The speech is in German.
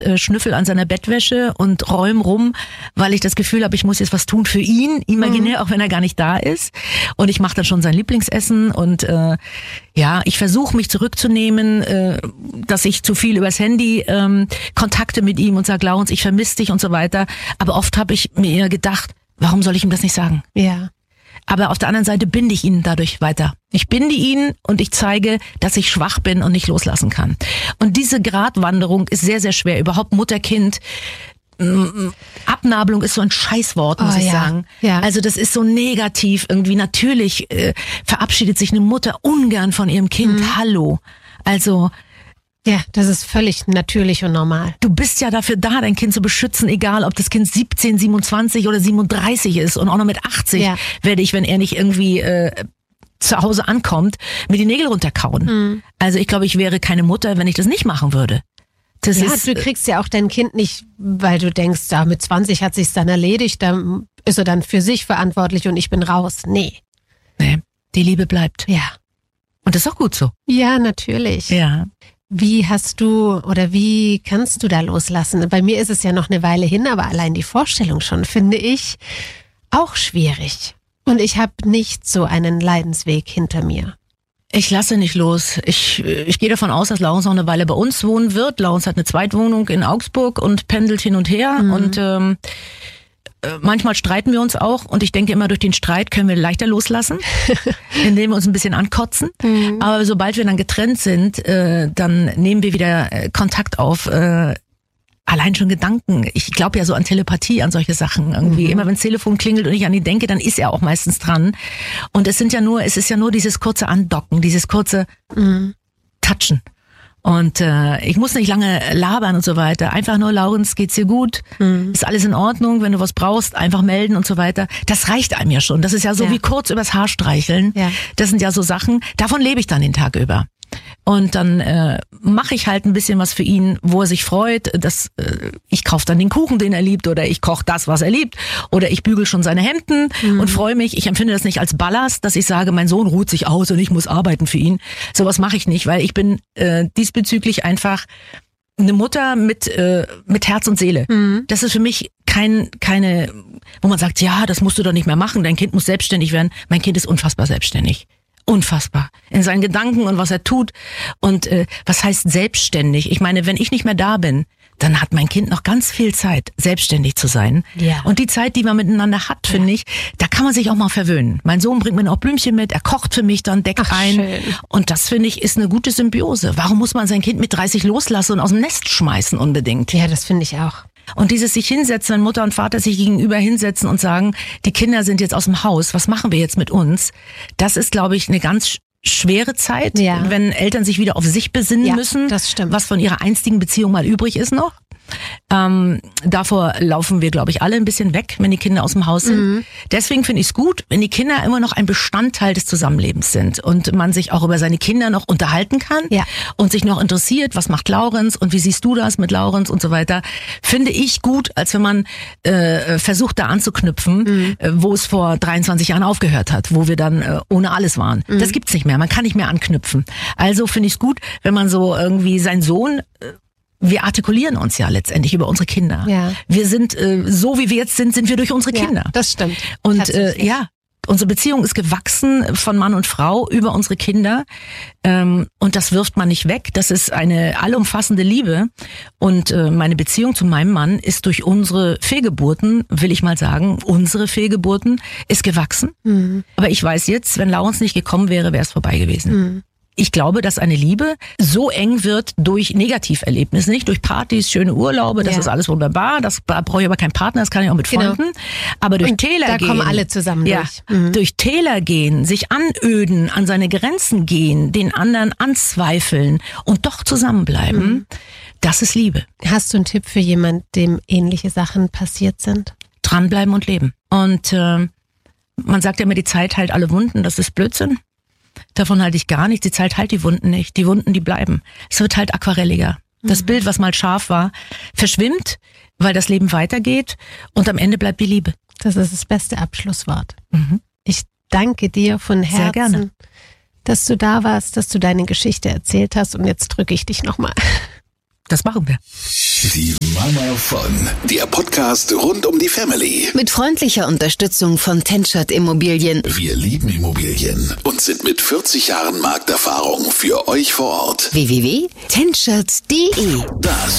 schnüffel an seiner Bettwäsche und räum rum, weil ich das Gefühl habe, ich muss jetzt was tun für ihn, imaginär, auch wenn er gar nicht da ist. Und ich mache dann schon sein Lieblingsessen und ich versuche mich zurückzunehmen, dass ich zu viel übers Handy Kontakte mit ihm und sage, Laurens, ich vermisse dich und so weiter. Aber oft habe ich mir gedacht, warum soll ich ihm das nicht sagen? Ja. Aber auf der anderen Seite binde ich ihn dadurch weiter. Ich binde ihn und ich zeige, dass ich schwach bin und nicht loslassen kann. Und diese Gratwanderung ist sehr, sehr schwer. Überhaupt Mutter-Kind. Abnabelung ist so ein Scheißwort, muss ich sagen. Ja. Also das ist so negativ irgendwie. Natürlich verabschiedet sich eine Mutter ungern von ihrem Kind. Hallo. Also... Ja, das ist völlig natürlich und normal. Du bist ja dafür da, dein Kind zu beschützen, egal ob das Kind 17, 27 oder 37 ist. Und auch noch mit 80 werde ich, wenn er nicht irgendwie zu Hause ankommt, mir die Nägel runterkauen. Also ich glaube, ich wäre keine Mutter, wenn ich das nicht machen würde. Das ist, du kriegst ja auch dein Kind nicht, weil du denkst, mit 20 hat sich's dann erledigt, dann ist er dann für sich verantwortlich und ich bin raus. Nee, die Liebe bleibt. Ja. Und das ist auch gut so. Ja, natürlich. Ja. Wie kannst du da loslassen? Bei mir ist es ja noch eine Weile hin, aber allein die Vorstellung schon, finde ich, auch schwierig. Und ich habe nicht so einen Leidensweg hinter mir. Ich lasse nicht los. Ich gehe davon aus, dass Laurens noch eine Weile bei uns wohnen wird. Laurens hat eine Zweitwohnung in Augsburg und pendelt hin und her. Und manchmal streiten wir uns auch und ich denke immer, durch den Streit können wir leichter loslassen, indem wir uns ein bisschen ankotzen. Aber sobald wir dann getrennt sind, dann nehmen wir wieder Kontakt auf. Allein schon Gedanken. Ich glaube ja so an Telepathie, an solche Sachen irgendwie. Immer wenn das Telefon klingelt und ich an ihn denke, dann ist er auch meistens dran. Und es ist ja nur dieses kurze Andocken, dieses kurze Touchen. Und ich muss nicht lange labern und so weiter. Einfach nur, Laurens, geht's dir gut? Ist alles in Ordnung? Wenn du was brauchst, einfach melden und so weiter. Das reicht einem ja schon. Das ist ja so wie kurz übers Haar streicheln. Ja. Das sind ja so Sachen, davon lebe ich dann den Tag über. Und dann mache ich halt ein bisschen was für ihn, wo er sich freut. Ich kaufe dann den Kuchen, den er liebt, oder ich koche das, was er liebt, oder ich bügel schon seine Hemden und freue mich. Ich empfinde das nicht als Ballast, dass ich sage, mein Sohn ruht sich aus und ich muss arbeiten für ihn. Sowas mache ich nicht, weil ich bin diesbezüglich einfach eine Mutter mit Herz und Seele. Das ist für mich keine, wo man sagt, ja, das musst du doch nicht mehr machen, dein Kind muss selbstständig werden. Mein Kind ist unfassbar selbstständig. Unfassbar. In seinen Gedanken und was er tut. Und was heißt selbstständig? Ich meine, wenn ich nicht mehr da bin, dann hat mein Kind noch ganz viel Zeit, selbstständig zu sein. Ja. Und die Zeit, die man miteinander hat, finde ich, da kann man sich auch mal verwöhnen. Mein Sohn bringt mir auch Blümchen mit, er kocht für mich, dann deckt ein. Schön. Und das, finde ich, ist eine gute Symbiose. Warum muss man sein Kind mit 30 loslassen und aus dem Nest schmeißen unbedingt? Ja, das finde ich auch. Und dieses sich hinsetzen, wenn Mutter und Vater sich gegenüber hinsetzen und sagen, die Kinder sind jetzt aus dem Haus, was machen wir jetzt mit uns? Das ist, glaube ich, eine ganz schwere Zeit, wenn Eltern sich wieder auf sich besinnen müssen, das stimmt. was von ihrer einstigen Beziehung mal übrig ist noch. Davor laufen wir, glaube ich, alle ein bisschen weg, wenn die Kinder aus dem Haus sind. Deswegen finde ich es gut, wenn die Kinder immer noch ein Bestandteil des Zusammenlebens sind und man sich auch über seine Kinder noch unterhalten kann und sich noch interessiert, was macht Laurens und wie siehst du das mit Laurens und so weiter. Finde ich gut, als wenn man versucht, da anzuknüpfen, wo es vor 23 Jahren aufgehört hat, wo wir dann ohne alles waren. Das gibt's nicht mehr, man kann nicht mehr anknüpfen. Also finde ich es gut, wenn man so irgendwie seinen Sohn... Wir artikulieren uns ja letztendlich über unsere Kinder. Ja. Wir sind, so wie wir jetzt sind wir durch unsere Kinder. Das stimmt. Und unsere Beziehung ist gewachsen von Mann und Frau über unsere Kinder. Und das wirft man nicht weg. Das ist eine allumfassende Liebe. Und meine Beziehung zu meinem Mann ist durch unsere Fehlgeburten, will ich mal sagen, unsere Fehlgeburten ist gewachsen. Aber ich weiß jetzt, wenn Laurens nicht gekommen wäre, wäre es vorbei gewesen. Ich glaube, dass eine Liebe so eng wird durch Negativerlebnisse, nicht durch Partys, schöne Urlaube, das ist alles wunderbar, das brauche ich aber keinen Partner, das kann ich auch mit Freunden, aber durch Täler gehen. Da kommen alle zusammen durch. Durch Täler gehen, sich anöden, an seine Grenzen gehen, den anderen anzweifeln und doch zusammenbleiben, das ist Liebe. Hast du einen Tipp für jemanden, dem ähnliche Sachen passiert sind? Dranbleiben und leben. Und man sagt ja immer, die Zeit heilt alle Wunden, das ist Blödsinn. Davon halte ich gar nichts. Die Zeit heilt die Wunden nicht. Die Wunden, die bleiben. Es wird halt aquarelliger. Das Bild, was mal scharf war, verschwimmt, weil das Leben weitergeht und am Ende bleibt die Liebe. Das ist das beste Abschlusswort. Ich danke dir von Herzen, sehr gerne, dass du da warst, dass du deine Geschichte erzählt hast und jetzt drücke ich dich nochmal. das machen wir. Die Mama von, der Podcast rund um die Family. Mit freundlicher Unterstützung von Tenschert Immobilien. Wir lieben Immobilien und sind mit 40 Jahren Markterfahrung für euch vor Ort. www.tenschert.de. Das